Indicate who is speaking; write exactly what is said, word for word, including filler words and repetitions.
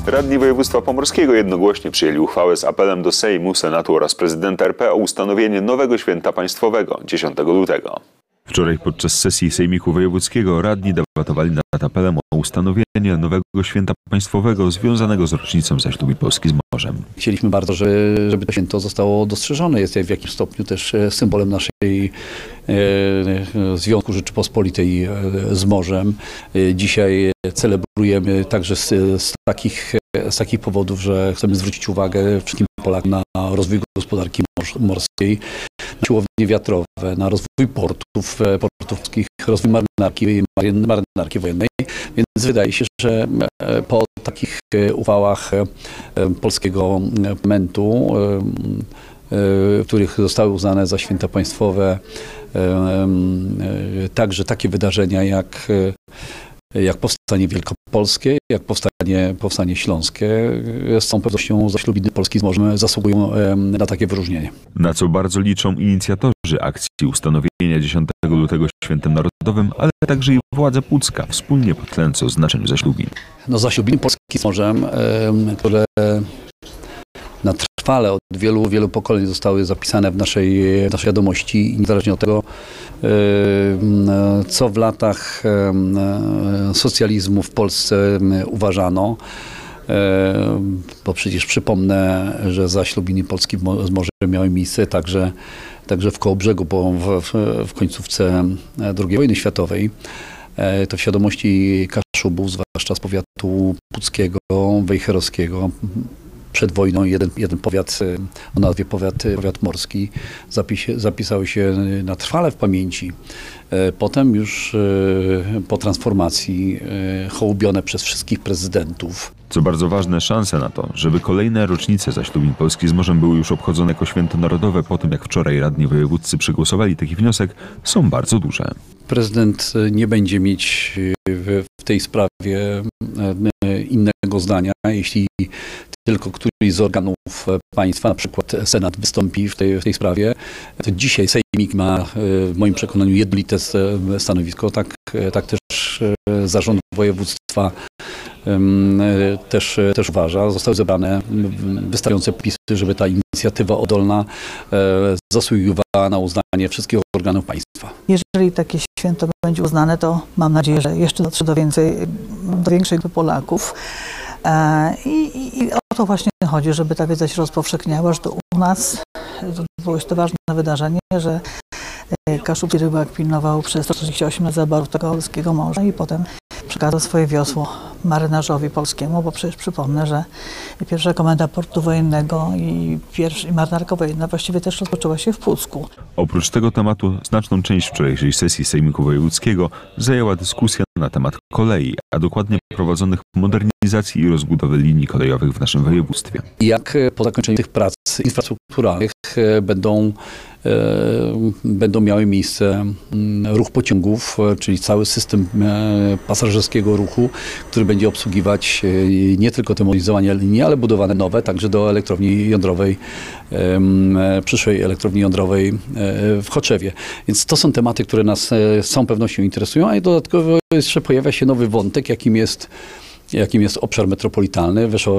Speaker 1: Radni województwa pomorskiego jednogłośnie przyjęli uchwałę z apelem do Sejmu, Senatu oraz prezydenta R P o ustanowienie nowego święta państwowego dziesiątego lutego. Wczoraj podczas sesji Sejmiku Wojewódzkiego radni debatowali nad apelem o ustanowienie nowego święta państwowego związanego z rocznicą zaślubin Polski z morzem.
Speaker 2: Chcieliśmy bardzo, żeby, żeby to święto zostało dostrzeżone. Jest w jakimś stopniu też symbolem naszej e, Związku Rzeczypospolitej e, z morzem. E, dzisiaj celebrujemy także z, z, takich, z takich powodów, że chcemy zwrócić uwagę wszystkim Polakom na rozwój gospodarki morskiej, na siłownie wiatrowe, na rozwój portów, portów morskich, rozwój marynarki, marynarki wojennej. Więc wydaje się, że po takich uchwałach polskiego parlamentu, w których zostały uznane za święta państwowe także takie wydarzenia jak jak powstanie wielkopolskie, jak powstanie, powstanie śląskie, z całą pewnością zaślubiny Polski z morzem zasługują na takie wyróżnienie.
Speaker 1: Na co bardzo liczą inicjatorzy akcji ustanowienia dziesiątego lutego świętem narodowym, ale także i władza pucka, wspólnie podkreślając o znaczeniu zaślubin.
Speaker 2: No, zaślubiny Polski z morzem, które na trwale od wielu, wielu pokoleń zostały zapisane w naszej, w naszej świadomości i niezależnie od tego, co w latach socjalizmu w Polsce uważano, bo przecież przypomnę, że zaślubiny Polski z morzem miały miejsce także, także w Kołobrzegu, bo w, w, w końcówce drugiej wojny światowej. To w świadomości Kaszubów, zwłaszcza z powiatu puckiego, wejherowskiego, przed wojną jeden, jeden powiat o nazwie powiat, powiat morski zapis, zapisały się na trwale w pamięci. Potem już po transformacji hołubione przez wszystkich prezydentów.
Speaker 1: Co bardzo ważne, szanse na to, żeby kolejne rocznice zaślubin Polski z morzem były już obchodzone jako święto narodowe po tym, jak wczoraj radni wojewódzcy przegłosowali taki wniosek, są bardzo duże.
Speaker 2: Prezydent nie będzie mieć w, w tej sprawie innego zdania, jeśli tylko któryś z organów państwa, na przykład Senat, wystąpi w tej, w tej sprawie. To dzisiaj Sejmik ma w moim przekonaniu jednolite stanowisko, tak, tak też zarząd województwa też, też uważa. Zostały zebrane wystarczające podpisy, żeby ta inicjatywa oddolna zasługiwała na uznanie wszystkich organów państwa.
Speaker 3: Jeżeli takie święto będzie uznane, to mam nadzieję, że jeszcze dotrze do więcej, do większej grupy Polaków. I, i, I o to właśnie chodzi, żeby ta wiedza się rozpowszechniała, że to u nas to było to ważne wydarzenie, że Kaszubski rybak pilnował przez sto trzydzieści osiem lat zaborów tego polskiego morza i potem przekazał swoje wiosło marynarzowi polskiemu, bo przecież przypomnę, że pierwsza komenda portu wojennego i, pierwsza, i marynarka wojenna właściwie też rozpoczęła się w Pucku.
Speaker 1: Oprócz tego tematu znaczną część wczorajszej sesji Sejmiku Wojewódzkiego zajęła dyskusja na temat kolei, a dokładnie prowadzonych modernizacji i rozbudowy linii kolejowych w naszym województwie.
Speaker 2: Jak po zakończeniu tych prac infrastrukturalnych będą, e, będą miały miejsce ruch pociągów, czyli cały system e, pasażerskiego ruchu, który będzie obsługiwać e, nie tylko te modernizowane linie, ale budowane nowe, także do elektrowni jądrowej, e, przyszłej elektrowni jądrowej e, w Choczewie. Więc to są tematy, które nas e, z całą pewnością interesują, a dodatkowo jeszcze pojawia się nowy wątek, jakim jest jakim jest obszar metropolitalny. Weszło